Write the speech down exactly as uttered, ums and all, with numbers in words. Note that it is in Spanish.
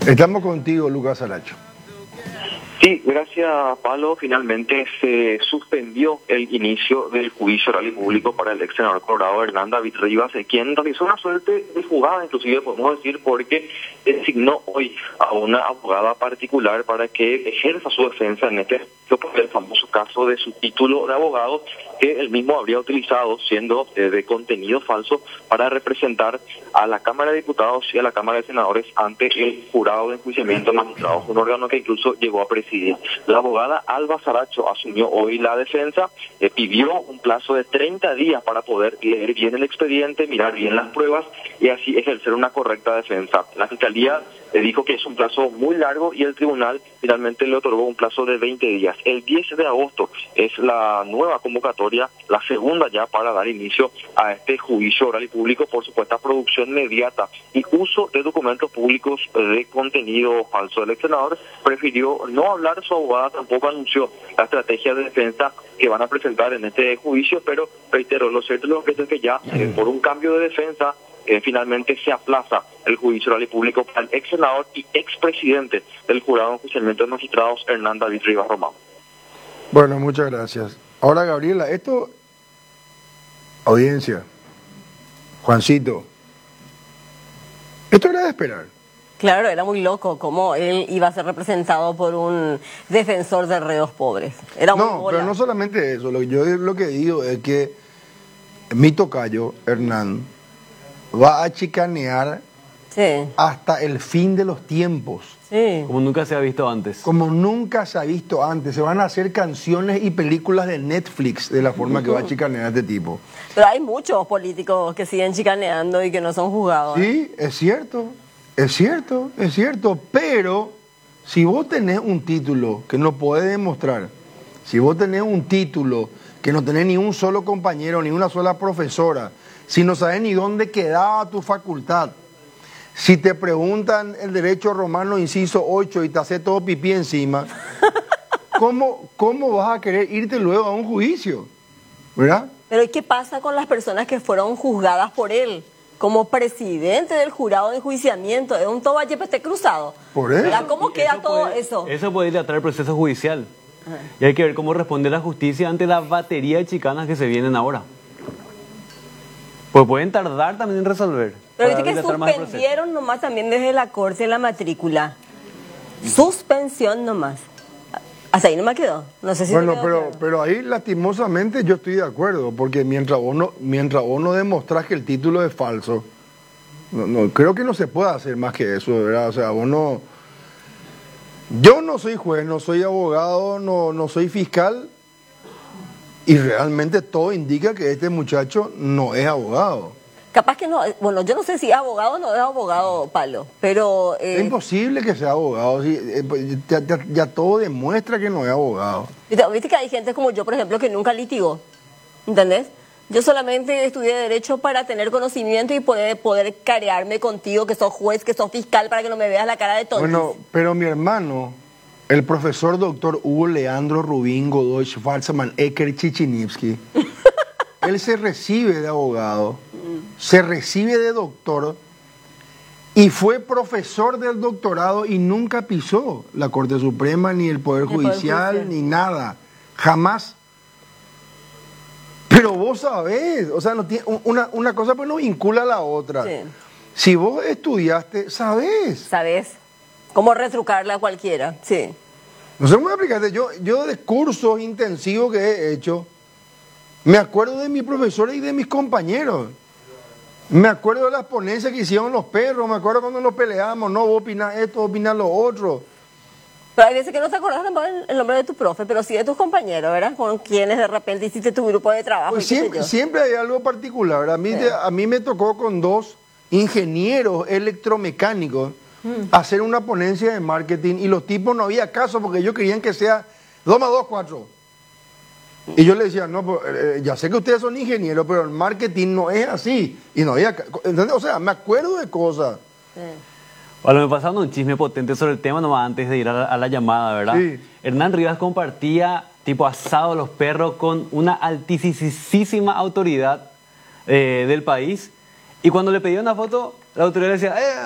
Estamos contigo, Lucas Saracho. Sí, gracias, Pablo. Finalmente se suspendió el inicio del juicio oral y público para el ex senador colorado Hernán David Rivas, quien realizó una suerte de jugada, inclusive podemos decir, porque designó hoy a una abogada particular para que ejerza su defensa en este por el famoso caso de su título de abogado que él mismo habría utilizado, siendo eh, de contenido falso, para representar a la Cámara de Diputados y a la Cámara de Senadores ante el jurado de enjuiciamiento de magistrados, un órgano que incluso llegó a presidir. La abogada Alba Saracho asumió hoy la defensa, eh, pidió un plazo de treinta días para poder leer bien el expediente, mirar bien las pruebas y así ejercer una correcta defensa. La Fiscalía le dijo que es un plazo muy largo y el tribunal finalmente le otorgó un plazo de veinte días. El diez de agosto es la nueva convocatoria, la segunda ya para dar inicio a este juicio oral y público por supuesta producción inmediata y uso de documentos públicos de contenido falso. El ex senador prefirió no hablar, su abogada tampoco anunció la estrategia de defensa que van a presentar en este juicio, pero reitero, lo cierto lo que es que ya eh, por un cambio de defensa Eh, finalmente se aplaza el juicio oral y público para el ex senador y expresidente del jurado de enjuiciamiento de magistrados, Hernán David Rivas Román. Bueno, muchas gracias. Ahora, Gabriela, esto, audiencia, Juancito, esto era de esperar. Claro, era muy loco cómo él iba a ser representado por un defensor de reos pobres. Era no, muy pero no solamente eso, lo que yo lo que digo es que mi tocayo, Hernán, va a chicanear sí. hasta el fin de los tiempos. Sí. Como nunca se ha visto antes. Como nunca se ha visto antes. Se van a hacer canciones y películas de Netflix de la forma que va a chicanear este tipo. Pero hay muchos políticos que siguen chicaneando y que no son juzgados. Sí, es cierto, es cierto, es cierto. Pero si vos tenés un título que no podés demostrar, si vos tenés un título que no tenés ni un solo compañero, ni una sola profesora, si no sabes ni dónde quedaba tu facultad, si te preguntan el derecho romano inciso ocho y te hace todo pipí encima, ¿cómo, cómo vas a querer irte luego a un juicio? ¿Verdad? Pero ¿y qué pasa con las personas que fueron juzgadas por él? Como presidente del jurado de enjuiciamiento, es un tobayepete cruzado. Por eso. ¿Verdad? ¿Cómo queda eso todo puede, eso? Eso puede dilatar el proceso judicial. Ajá. Y hay que ver cómo responde la justicia ante la batería de chicanas que se vienen ahora. Pues pueden tardar también en resolver. Pero viste que suspendieron nomás también desde la corte la matrícula. Suspensión nomás. Hasta ahí no me quedó. No sé si bueno, quedó pero, claro. pero ahí lastimosamente yo estoy de acuerdo, porque mientras vos no, mientras vos no demostrás que el título es falso, no, no, creo que no se puede hacer más que eso, ¿verdad? O sea, vos no... Yo no soy juez, no soy abogado, no, no soy fiscal, y realmente todo indica que este muchacho no es abogado. Capaz que no, bueno, yo no sé si es abogado o no es abogado, Pablo, pero... Eh, es imposible que sea abogado, ¿sí? ya, ya, ya todo demuestra que no es abogado. ¿Viste, viste que hay gente como yo, por ejemplo, que nunca litigó? ¿Entendés? Yo solamente estudié Derecho para tener conocimiento y poder, poder carearme contigo, que sos juez, que sos fiscal, para que no me veas la cara de tonto. Bueno, pero mi hermano, el profesor doctor Hugo Leandro Rubín Godoy Schwarzman Ecker Chichinivsky, él se recibe de abogado, se recibe de doctor y fue profesor del doctorado y nunca pisó la Corte Suprema, ni el Poder Judicial, Poder Judicial. ni nada, jamás. Pero vos sabés, o sea, no tiene, una, una cosa pues no vincula a la otra. Sí. Si vos estudiaste, sabés. Sabés cómo retrucarla a cualquiera, sí. No sé cómo explicarte, yo, yo de cursos intensivos que he hecho, me acuerdo de mis profesores y de mis compañeros. Me acuerdo de las ponencias que hicieron los perros, me acuerdo cuando nos peleábamos, no, vos opinás esto, vos opinás lo otro. Pero hay veces que no te acordás el nombre de tu profe, pero sí de tus compañeros, ¿verdad? Con quienes de repente hiciste tu grupo de trabajo. Pues siempre, siempre hay algo particular. A mí, sí. de, a mí me tocó con dos ingenieros electromecánicos mm. hacer una ponencia de marketing y los tipos no había caso porque ellos querían que sea dos más dos, cuatro. Y yo le decía, no, pues, eh, ya sé que ustedes son ingenieros, pero el marketing no es así. Y no había, ¿entendés? O sea, me acuerdo de cosas. Sí. Bueno, me pasaron un chisme potente sobre el tema nomás antes de ir a la, a la llamada, ¿verdad? Sí. Hernán Rivas compartía tipo asado a los perros con una altísima autoridad eh, del país y cuando le pedía una foto, la autoridad le decía, eh,